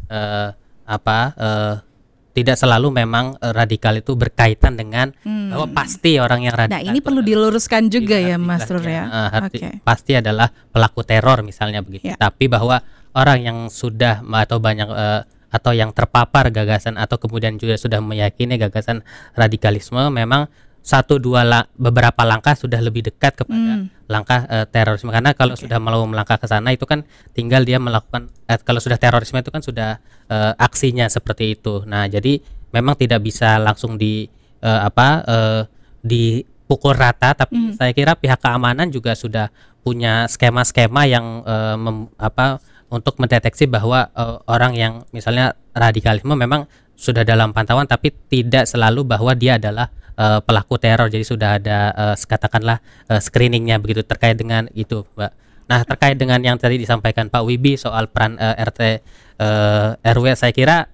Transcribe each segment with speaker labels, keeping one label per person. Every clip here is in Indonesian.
Speaker 1: eh, apa tidak selalu memang radikal itu berkaitan dengan bahwa pasti orang yang radikal.
Speaker 2: Nah, ini
Speaker 1: itu
Speaker 2: perlu
Speaker 1: adalah
Speaker 2: diluruskan juga ya, Mas
Speaker 1: jelas
Speaker 2: Rur ya. Oke.
Speaker 1: pasti adalah pelaku teror misalnya begitu.
Speaker 2: Ya.
Speaker 1: Tapi bahwa orang yang sudah atau banyak atau yang terpapar gagasan atau kemudian juga sudah meyakini gagasan radikalisme, memang beberapa langkah sudah lebih dekat kepada langkah terorisme. Karena kalau sudah mau melangkah ke sana itu kan tinggal dia melakukan kalau sudah terorisme itu kan sudah aksinya seperti itu. Nah, jadi memang tidak bisa langsung dipukul rata, tapi saya kira pihak keamanan juga sudah punya skema-skema yang untuk mendeteksi bahwa orang yang misalnya radikalisme memang sudah dalam pantauan, tapi tidak selalu bahwa dia adalah pelaku teror. Jadi sudah ada katakanlah screeningnya begitu terkait dengan itu, Mbak. Nah, terkait dengan yang tadi disampaikan Pak Wibi soal peran RT RW, saya kira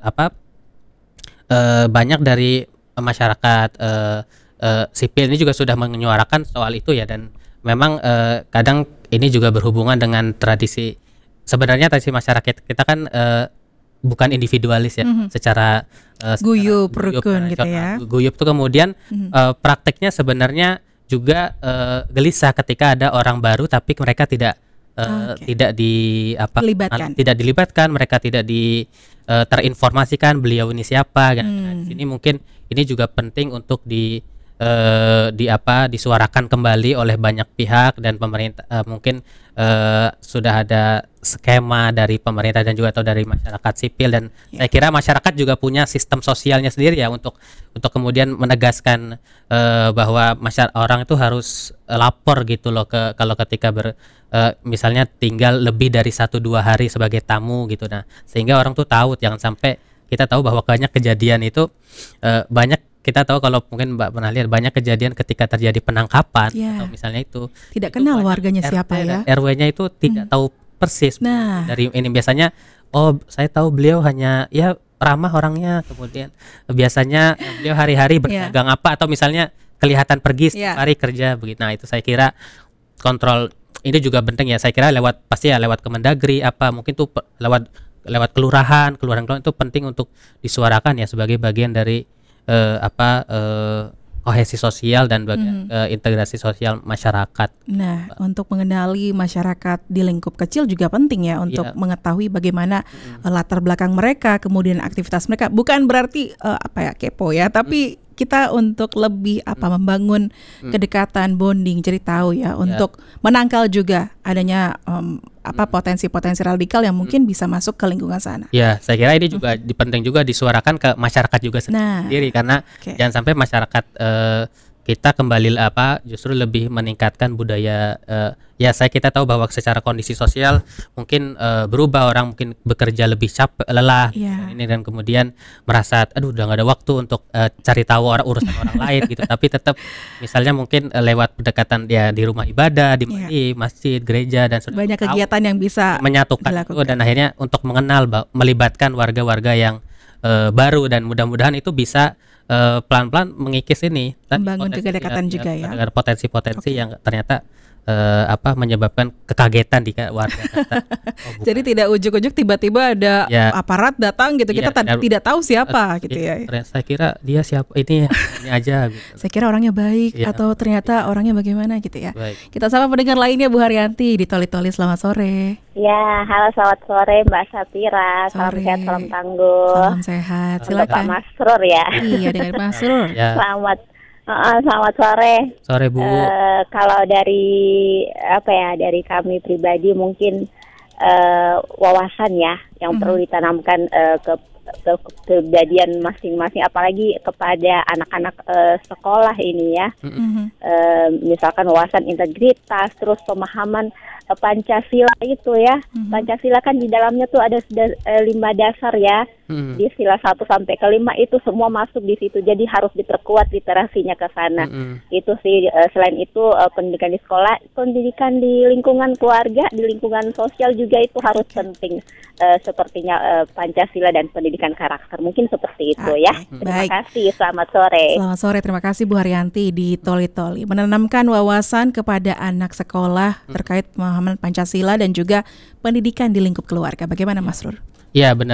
Speaker 1: banyak dari masyarakat sipil ini juga sudah menyuarakan soal itu ya, dan memang kadang ini juga berhubungan dengan tradisi. Sebenarnya tradisi masyarakat kita kan bukan individualis ya, secara
Speaker 2: guyup rukun gitu ya.
Speaker 1: Guyup itu kemudian prakteknya sebenarnya juga gelisah ketika ada orang baru tapi mereka tidak dilibatkan, mereka tidak terinformasikan beliau ini siapa. Nah, di sini mungkin ini juga penting untuk disuarakan kembali oleh banyak pihak, dan pemerintah mungkin sudah ada skema dari pemerintah dan juga atau dari masyarakat sipil, dan saya kira masyarakat juga punya sistem sosialnya sendiri ya untuk kemudian menegaskan bahwa orang itu harus lapor gitu loh kalau ketika misalnya tinggal lebih dari 1-2 hari sebagai tamu gitu. Nah, sehingga orang tuh tahu, jangan sampai kita tahu bahwa banyak kejadian itu kita tahu kalau mungkin Mbak pernah lihat banyak kejadian ketika terjadi penangkapan atau misalnya itu
Speaker 2: tidak kenal warganya siapa ya.
Speaker 1: RW-nya itu tidak tahu persis. Dari ini biasanya saya tahu beliau hanya ya ramah orangnya, kemudian biasanya beliau hari-hari berdagang apa, atau misalnya kelihatan pergi setiap hari kerja begitu. Nah, itu saya kira kontrol ini juga penting ya. Saya kira lewat Kemendagri mungkin tuh lewat kelurahan itu penting untuk disuarakan ya sebagai bagian dari kohesi sosial dan integrasi sosial masyarakat.
Speaker 2: Nah, untuk mengenali masyarakat di lingkup kecil juga penting ya untuk mengetahui bagaimana latar belakang mereka, kemudian aktivitas mereka. Bukan berarti kepo ya, tapi kita untuk lebih membangun kedekatan, bonding, jadi tahu ya untuk menangkal juga adanya potensi-potensi radikal yang mungkin bisa masuk ke lingkungan sana.
Speaker 1: Ya, saya kira ini juga penting juga disuarakan ke masyarakat juga sendiri, karena jangan sampai masyarakat kita kembali justru lebih meningkatkan budaya kita tahu bahwa secara kondisi sosial mungkin berubah, orang mungkin bekerja lebih capek, lelah ini, dan kemudian merasa udah nggak ada waktu untuk cari tahu urusan orang lain gitu. Tapi tetap misalnya mungkin lewat pendekatan di rumah ibadah, di masjid, gereja, dan
Speaker 2: banyak kegiatan yang bisa
Speaker 1: menyatukan itu, dan akhirnya untuk mengenal, melibatkan warga-warga yang baru, dan mudah-mudahan itu bisa pelan-pelan mengikis ini,
Speaker 2: membangun kedekatan juga ya.
Speaker 1: Potensi-potensi yang ternyata menyebabkan kekagetan di warga.
Speaker 2: Jadi tidak ujuk-ujuk tiba-tiba ada aparat datang gitu, kita tidak tahu siapa gitu ya.
Speaker 1: Saya kira dia siapa, ini aja gitu.
Speaker 2: Saya kira orangnya baik atau ternyata orangnya bagaimana gitu ya. Baik. Kita sapa pendengar lainnya, Bu Haryanti di Toli-Toli. Selamat sore.
Speaker 3: Ya, halo, selamat sore Mbak Safira. Salam sehat, salam tangguh.
Speaker 2: Salam sehat. Silakan.
Speaker 3: Pak Masrur ya.
Speaker 2: Iya, dengan Mas Masrur.
Speaker 3: Selamat sore.
Speaker 1: Sore, Bu.
Speaker 3: Kalau dari dari kami pribadi mungkin wawasan ya yang perlu ditanamkan ke kejadian masing-masing, apalagi kepada anak-anak sekolah ini ya. Misalkan wawasan integritas, terus pemahaman Pancasila itu ya. Pancasila kan di dalamnya tuh ada 5 dasar ya. Di sila 1 sampai ke 5 itu semua masuk di situ. Jadi harus diperkuat literasinya ke sana. Itu sih. Selain itu pendidikan di sekolah, pendidikan di lingkungan keluarga, di lingkungan sosial juga itu harus penting. Sepertinya Pancasila dan pendidikan karakter. Mungkin seperti itu ya. Terima kasih. Selamat sore.
Speaker 2: Selamat sore. Terima kasih Bu Haryanti di Toli-Toli. Menanamkan wawasan kepada anak sekolah terkait pemahaman Pancasila dan juga pendidikan di lingkup keluarga. Bagaimana Mas Rur?
Speaker 1: Iya, benar.